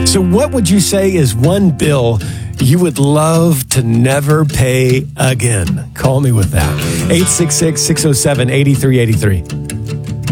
So what would you say is one bill you would love to never pay again? Call me with that. 866-607-8383.